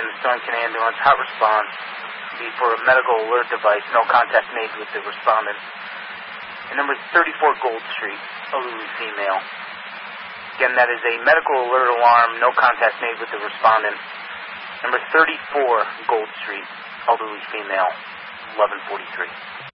in the Stonington ambulance. Hot response be for a medical alert device. No contact made with the respondent. And number 34 Gold Street, elderly female. Again, that is a medical alert alarm. No contact made with the respondent. Number 34 Gold Street, elderly female, 1143.